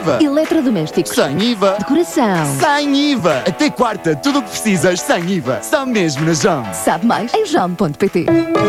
IVA. Eletrodomésticos. Sem IVA. Decoração. Sem IVA. Até quarta, tudo o que precisas sem IVA. Só mesmo na JOM. Sabe mais em jom.pt.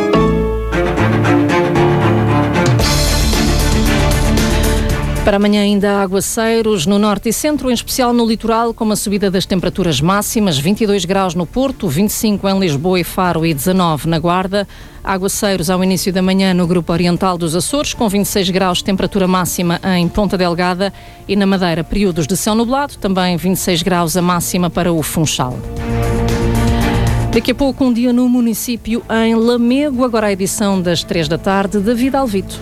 Para amanhã ainda há aguaceiros no norte e centro, em especial no litoral, com uma subida das temperaturas máximas, 22 graus no Porto, 25 em Lisboa e Faro e 19 na Guarda. Aguaceiros ao início da manhã no grupo oriental dos Açores, com 26 graus de temperatura máxima em Ponta Delgada, e na Madeira períodos de céu nublado, também 26 graus a máxima para o Funchal. Daqui a pouco um dia no município em Lamego, agora a edição das 3 da tarde, David Alvito.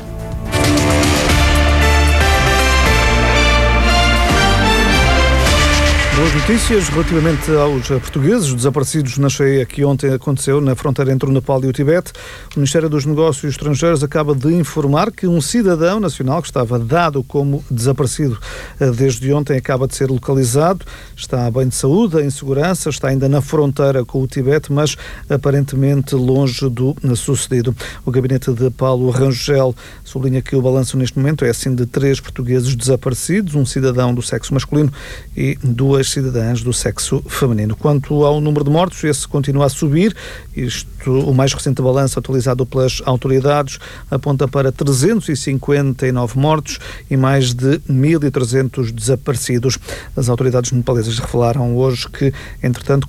Boas notícias relativamente aos portugueses desaparecidos na cheia que ontem aconteceu na fronteira entre o Nepal e o Tibete. O Ministério dos Negócios Estrangeiros acaba de informar que um cidadão nacional que estava dado como desaparecido desde ontem acaba de ser localizado. Está bem de saúde, em segurança, está ainda na fronteira com o Tibete, mas aparentemente longe do sucedido. O gabinete de Paulo Rangel sublinha que o balanço neste momento é assim de 3 portugueses desaparecidos, um cidadão do sexo masculino e 2 cidadãs do sexo feminino. Quanto ao número de mortos, esse continua a subir. O mais recente balanço atualizado pelas autoridades aponta para 359 mortos e mais de 1.300 desaparecidos. As autoridades nepalesas revelaram hoje que, entretanto,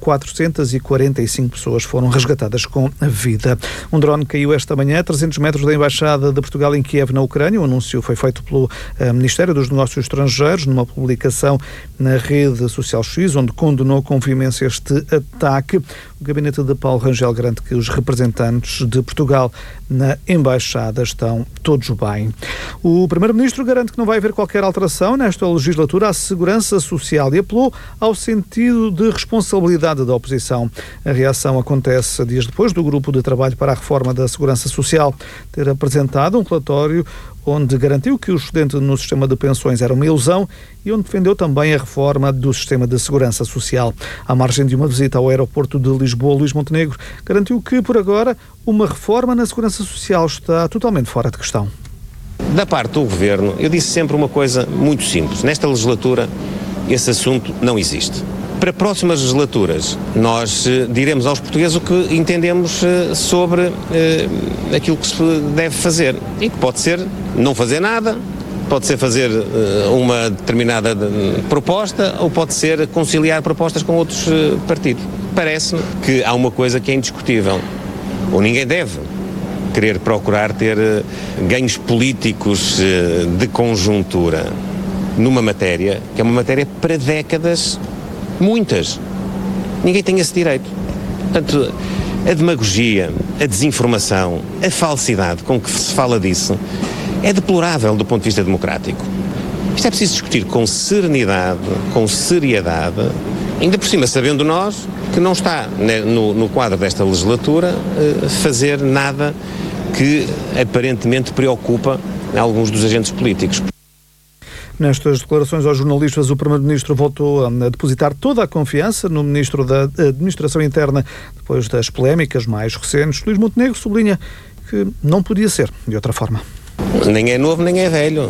445 pessoas foram resgatadas com a vida. Um drone caiu esta manhã a 300 metros da Embaixada de Portugal em Kiev, na Ucrânia. O anúncio foi feito pelo Ministério dos Negócios Estrangeiros numa publicação na rede social X, onde condenou com veemência este ataque. O gabinete de Paulo Rangel garante que os representantes de Portugal na Embaixada estão todos bem. O Primeiro-Ministro garante que não vai haver qualquer alteração nesta legislatura à segurança social e apelou ao sentido de responsabilidade da oposição. A reação acontece dias depois do Grupo de Trabalho para a Reforma da Segurança Social ter apresentado um relatório onde garantiu que o excedente no sistema de pensões era uma ilusão e onde defendeu também a reforma do sistema de segurança social. À margem de uma visita ao aeroporto de Lisboa, Luís Montenegro garantiu que, por agora, uma reforma na segurança social está totalmente fora de questão. Da parte do Governo, eu disse sempre uma coisa muito simples. Nesta legislatura, esse assunto não existe. Para próximas legislaturas, nós diremos aos portugueses o que entendemos sobre aquilo que se deve fazer. E que pode ser não fazer nada, pode ser fazer uma determinada proposta ou pode ser conciliar propostas com outros partidos. Parece-me que há uma coisa que é indiscutível, ou ninguém deve querer procurar ter ganhos políticos de conjuntura numa matéria que é uma matéria para décadas. Muitas. Ninguém tem esse direito. Portanto, a demagogia, a desinformação, a falsidade com que se fala disso é deplorável do ponto de vista democrático. Isto é preciso discutir com serenidade, com seriedade, ainda por cima sabendo nós que não está no quadro desta legislatura fazer nada que aparentemente preocupa alguns dos agentes políticos. Nestas declarações aos jornalistas, o Primeiro-Ministro voltou a depositar toda a confiança no Ministro da Administração Interna depois das polémicas mais recentes. Luís Montenegro sublinha que não podia ser de outra forma. Nem é novo, nem é velho.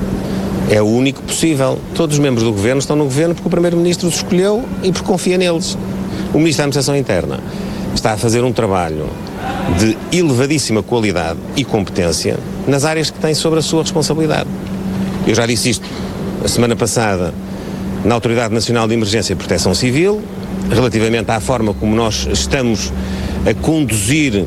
É o único possível. Todos os membros do Governo estão no Governo porque o Primeiro-Ministro os escolheu e porque confia neles. O Ministro da Administração Interna está a fazer um trabalho de elevadíssima qualidade e competência nas áreas que tem sobre a sua responsabilidade. Eu já disse isto a semana passada na Autoridade Nacional de Emergência e Proteção Civil, relativamente à forma como nós estamos a conduzir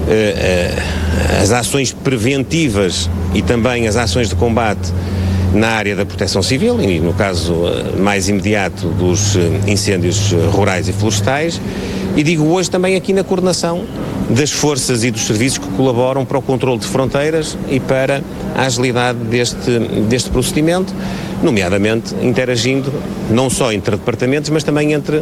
as ações preventivas e também as ações de combate na área da proteção civil e no caso mais imediato dos incêndios rurais e florestais, e digo hoje também aqui na coordenação das forças e dos serviços que colaboram para o controle de fronteiras e para a agilidade deste procedimento, nomeadamente interagindo não só entre departamentos, mas também entre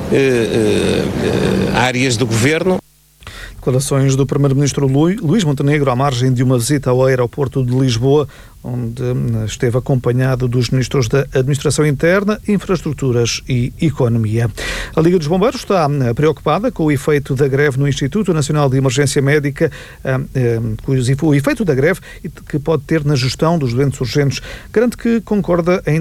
áreas do Governo. Declarações do Primeiro-Ministro Luís Montenegro à margem de uma visita ao aeroporto de Lisboa, onde esteve acompanhado dos Ministros da Administração Interna, Infraestruturas e Economia. A Liga dos Bombeiros está preocupada com o efeito da greve no Instituto Nacional de Emergência Médica, o efeito da greve que pode ter na gestão dos doentes urgentes. Garante que concorda em